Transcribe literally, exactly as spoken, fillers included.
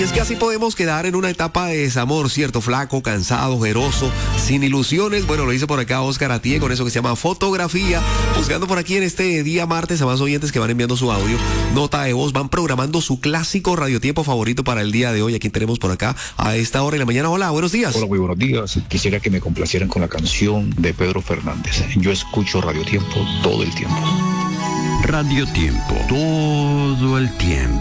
Es que así podemos quedar en una etapa de desamor, ¿cierto? Flaco, cansado, ojeroso, sin ilusiones. Bueno, lo dice por acá Oscar Atié con eso que se llama fotografía. Buscando por aquí en este día martes a más oyentes que van enviando su audio, nota de voz, van programando su clásico radiotiempo favorito para el día de hoy. Aquí tenemos por acá a esta hora de la mañana. Hola, buenos días. Hola, muy buenos días. Quisiera que me complacieran con la canción de Pedro Fernández. Yo escucho Radiotiempo todo el tiempo. Radio Tiempo, todo el tiempo.